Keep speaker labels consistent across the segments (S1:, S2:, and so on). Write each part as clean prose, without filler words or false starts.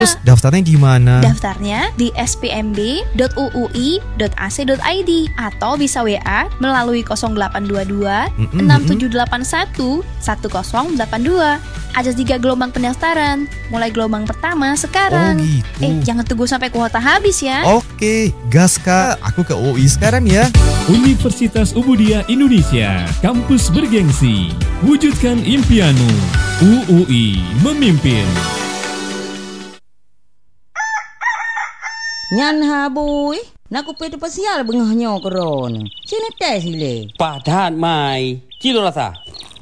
S1: Terus daftarnya di mana?
S2: Daftarnya di spmb.uui.ac.id atau bisa WA melalui 0822 6781 1082. Ada 3 gelombang pendaftaran. Mulai gelombang pertama sekarang.
S1: Oh gitu.
S2: Jangan tunggu sampai kuota habis ya.
S1: Oke, gas Kak. Aku ke UI sekarang ya.
S3: Universitas Ubudiah Indonesia, kampus bergengsi. Wujudkan impianmu. UUI memimpin.
S4: Nyan habui, nak kupi tu pasial bengahnya koron. Sini teh sile.
S5: Padat mai. Kilo rasa.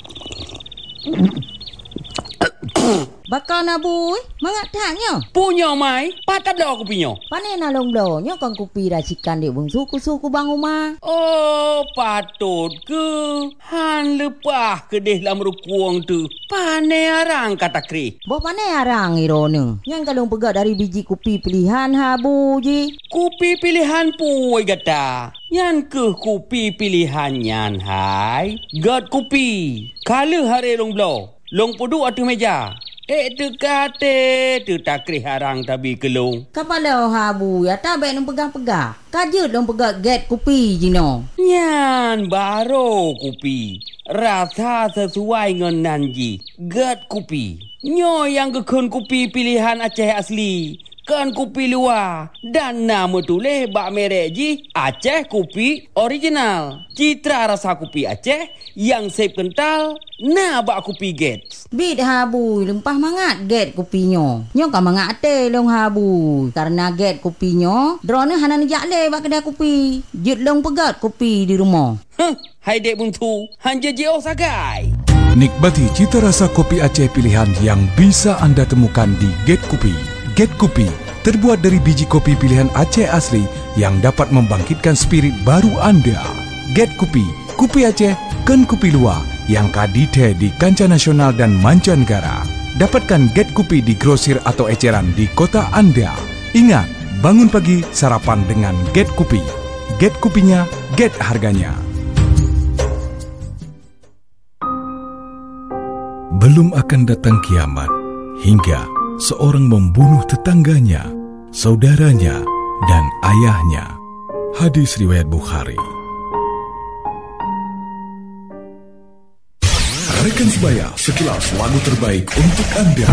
S4: Bakal nabui, mangak taknya.
S5: Punya mai. Padat dah aku punya.
S4: Pane nalong donya kang kupi racikan di bung suku-suku bang rumah.
S5: Oh, patut ke. Han lepah ke deh dalam rukuang tu. Pane arang kata kri.
S4: Boh pane arang irone. Yang kalung pegat dari biji kupi pilihan habu ji.
S5: Kupi pilihan puai gata. Yan ke kupi pilihan yan hai. Gat kupi. Kala hari long blow. Long pudu atu meja. Tu kate, tu tak kri harang tabi kelung.
S4: Kapala habu ya tak baik nung pegang-pegang. Kajut nung pegang get kupi jino.
S5: Nyan baru kupi. Rasa sesuai dengan nanji. Get kupi. Nyo yang kekun kupi pilihan Aceh asli. Kan kupi luar. Dan nama tulis bak merek ji. Aceh kupi original. Citra rasa kupi Aceh. Yang sep kental. Nah bak kupi get.
S4: Bit habu lempah mangat get kupinyo. Nyo kan mangat ate long habu. Karena get kupinyo, drone hanan jakle bak kedai kupi. Jut long pegat kupi di rumah.
S5: Hai dek buntu. Hanja jauh sagai.
S6: Nikmati cita rasa kopi Aceh pilihan yang bisa anda temukan di Get Kopi. Get Kopi terbuat dari biji kopi pilihan Aceh asli yang dapat membangkitkan spirit baru anda. Get Kopi, kopi Aceh, kan kopi luar yang kadite di kancah nasional dan mancanegara. Dapatkan Get Kopi di grosir atau eceran di kota anda. Ingat, bangun pagi sarapan dengan Get Kopi. Get Kopinya, get harganya.
S7: Belum akan datang kiamat hingga seorang membunuh tetangganya, saudaranya, dan ayahnya. Hadis riwayat Bukhari. Rekan sebaya, sekilas lagu terbaik untuk anda.